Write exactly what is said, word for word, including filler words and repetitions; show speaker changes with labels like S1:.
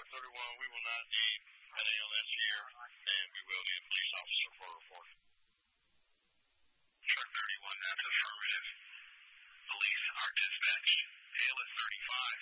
S1: thirty-one, we will not need an A L S here, and we will need a police officer for a report. Truck thirty-one, that's affirmative. Police are dispatched. A L S thirty-five.